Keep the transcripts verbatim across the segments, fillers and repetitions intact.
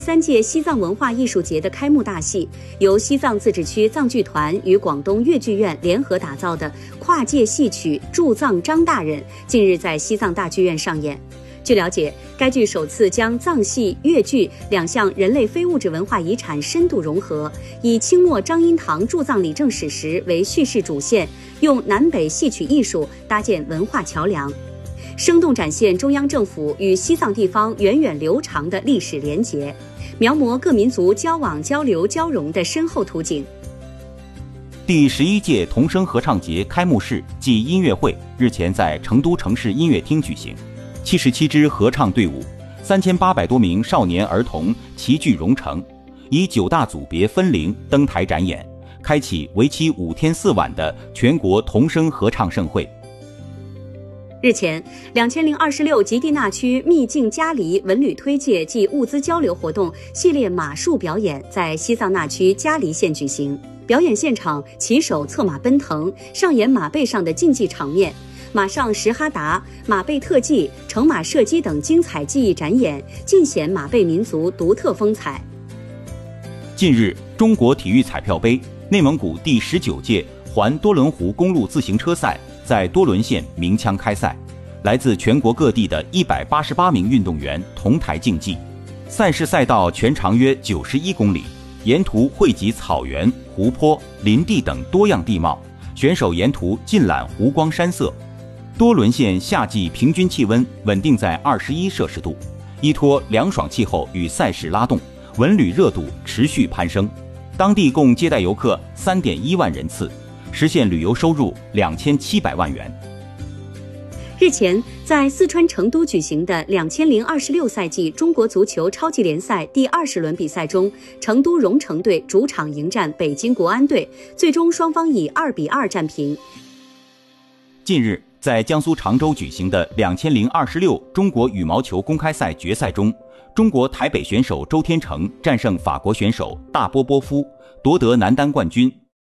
三届西藏文化艺术节的开幕大戏，由西藏自治区藏剧团与广东粤剧院联合打造的跨界戏曲《驻藏张大人》近日在西藏大剧院上演。据了解，该剧首次将藏戏、粤剧两项人类非物质文化遗产深度融合，以清末张荫堂驻藏理政史实为叙事主线，用南北戏曲艺术搭建文化桥梁，生动展现中央政府与西藏地方源远流长的历史连结，描摹各民族交往、交流、交融的深厚图景。 第十一届童声合唱节开幕式暨音乐会日前在成都城市音乐厅举行，七十七支合唱队伍，三千八百多名少年儿童齐聚蓉城，以九大组别分龄登台展演，开启为期五天四晚的全国童声合唱盛会。 日前，两千零二十六吉地那区秘境嘉黎文旅推介暨物资交流活动系列马术表演在西藏那区嘉黎县举行。表演现场，骑手策马奔腾，上演马背上的竞技场面，马上什哈达、马背特技、乘马射击等精彩技艺展演，尽显马背民族独特风采。 近日，中国体育彩票杯内蒙古第十九届环多伦湖公路自行车赛在多伦县鸣枪开赛，来自全国各地的一百八十八名运动员同台竞技。赛事赛道全长约九十一公里，沿途汇集草原、湖泊、林地等多样地貌，选手沿途尽览湖光山色。多伦县夏季平均气温稳定在二十一摄氏度，依托凉爽气候与赛事拉动，文旅热度持续攀升。当地共接待游客三点一万人次，实现旅游收入两千七百万元。 日前，在四川成都举行的两千零二十六赛季中国足球超级联赛第二十轮比赛中，成都蓉城队主场迎战北京国安队，最终双方以二比二战平。 近日，在江苏常州举行的两千零二十六中国羽毛球公开赛决赛中，中国台北选手周天成战胜法国选手大波波夫，夺得男单冠军。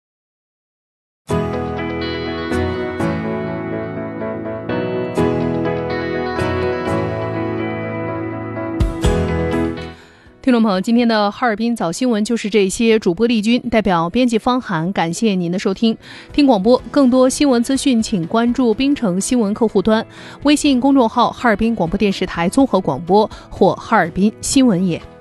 听众朋友，今天的哈尔滨早新闻就是这些。主播丽君代表编辑方涵，感谢您的收听。听广播，更多新闻资讯，请关注冰城新闻客户端、微信公众号哈尔滨广播电视台综合广播或哈尔滨新闻野。